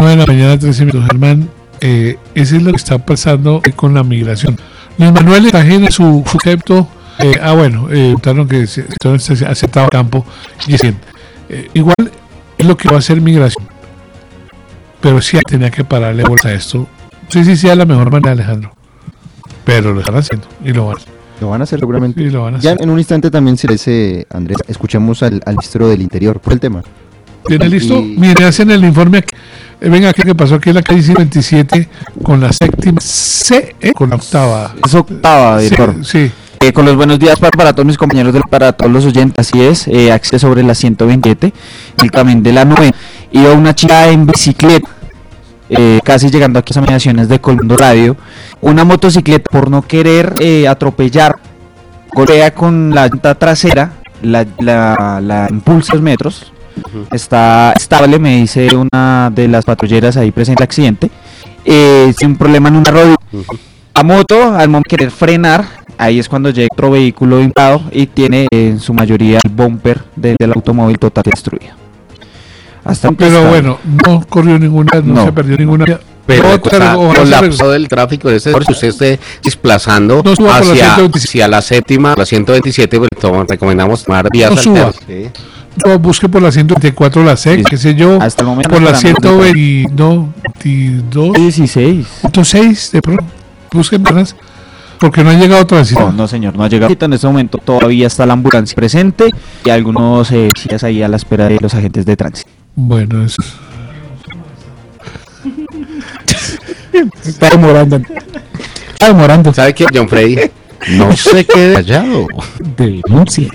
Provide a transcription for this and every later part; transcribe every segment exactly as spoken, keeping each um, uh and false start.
nueve de la mañana, trece minutos, Germán. Eh, eso es lo que está pasando con la migración. Luis Manuel Cartagena, su concepto, eh, ah bueno, eh, notaron que se, se ha aceptado campo y decían, eh, igual es lo que va a hacer migración, pero sí tenía que pararle bolsa a esto. Sí, sí, sí, a la mejor manera, Alejandro, pero lo están haciendo y lo van a hacer. Lo van a hacer seguramente. Sí, lo van a ya hacer. En un instante también se dice, Andrés, escuchemos al, al ministro del Interior por el tema. ¿Tiene listo? Y... Mire, hacen el informe aquí. Eh, venga, ¿qué pasó aquí en la calle cincuenta y siete con la séptima C, eh, con la octava? Es octava, director. Sí. sí. Eh, con los buenos días para, para todos mis compañeros, de, para todos los oyentes. Así es, eh, acceso sobre la ciento veintisiete, el camino de la nueve. Iba una chica en bicicleta, eh, casi llegando aquí a las mediaciones de Colmundo Radio. Una motocicleta, por no querer eh, atropellar, golpea con la llanta trasera, la, la, la impulsa dos metros. Uh-huh. Está estable, me dice una de las patrulleras ahí presente el accidente. Eh, sin un problema en una rodilla. Uh-huh. La moto, al momento de querer frenar, ahí es cuando llega otro vehículo impactado y tiene eh, en su mayoría el bumper de, del automóvil totalmente destruido. Hasta pero está... bueno, no corrió ninguna, no, no. se perdió ninguna. Pero el colapso del tráfico, ese por si usted esté desplazando no hacia, la hacia la séptima, la ciento veintisiete, pues toma, recomendamos tomar vías no alternas. Sí. Yo busque por la ciento veinticuatro la S E C, sí. qué sé yo, hasta el momento por la ciento veintidós, dieciséis, ciento seis, de pronto, busquen más, porque no ha llegado tránsito. No, no señor, no ha llegado. En este momento todavía está la ambulancia presente y algunos eh, sillas ahí a la espera de los agentes de tránsito. Bueno, eso está demorando. Está demorando. ¿Sabe qué, John Freddy? No se quede callado. Denuncie.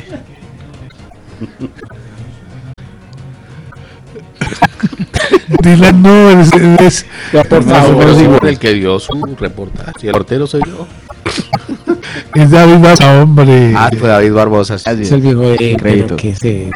Dylan no es, es ya, por favor, no, no, el que dio su reportaje. Si el portero soy yo. Es David Barbosa, hombre. Ah, fue David Barbosa. Sí. Es el viejo de crédito. Que se...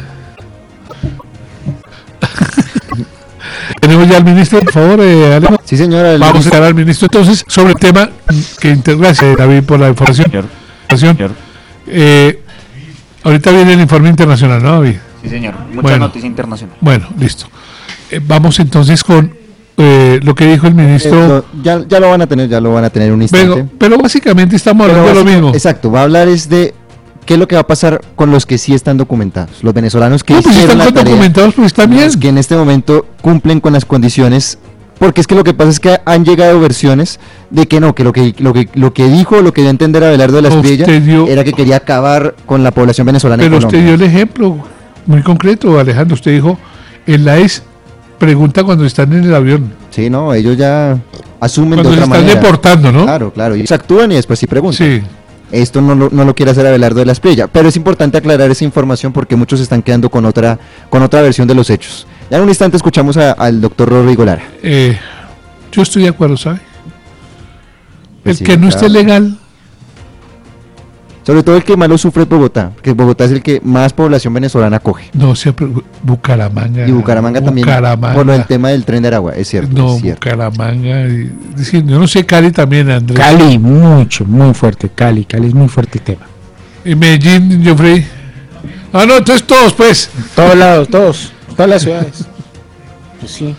Tenemos ya al ministro, por favor, eh, Alejandro. Sí, señora. Vamos ministro. a estar al ministro entonces sobre el tema que interesa David por la información. Señor. Señor. Eh, ahorita viene el informe internacional, ¿no, David? Sí, señor. Mucha bueno, noticia internacional. Bueno, listo. Eh, vamos entonces con eh, lo que dijo el ministro. Eh, no, ya, ya lo van a tener, ya lo van a tener un instante. Pero, pero básicamente estamos hablando de lo mismo. Exacto, va a hablar es de qué es lo que va a pasar con los que sí están documentados, los venezolanos que no, pues hicieron están la tarea, documentados, pues están bien. que en este momento cumplen con las condiciones, porque es que lo que pasa es que han llegado versiones de que no, que lo que lo que lo que dijo, lo que dio a entender Abelardo de la Espriella era que quería acabar con la población venezolana. Pero en Colombia. Usted dio el ejemplo muy concreto, Alejandro. Usted dijo, el A I S pregunta cuando están en el avión. Sí, no, ellos ya asumen cuando de otra manera. Cuando se están deportando, ¿no? Claro, claro, ellos actúan y después sí preguntan. Sí. Esto no lo, no lo quiere hacer Abelardo de la Espriella, pero es importante aclarar esa información porque muchos están quedando con otra con otra versión de los hechos. Ya en un instante escuchamos a, al doctor Rodrigo Lara. Eh, yo estoy de acuerdo, ¿sabe? Pues el sí, que no claro. esté legal. Sobre todo el que más lo sufre es Bogotá, que Bogotá es el que más población venezolana acoge. No, siempre Bucaramanga. Y Bucaramanga, también, Bucaramanga. por lo del tema del tren de Aragua, es cierto. No, es cierto. Bucaramanga. Y, sí, yo no sé, Cali también, Andrés. Cali, mucho, muy fuerte, Cali, Cali es muy fuerte el tema. Y Medellín, Geoffrey. Ah, no, entonces todos, pues. Todos lados, todos, todas las ciudades. Pues sí.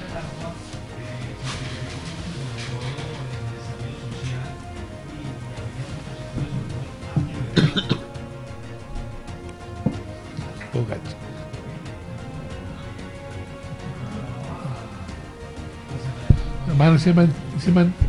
Hermano, ese man, ese man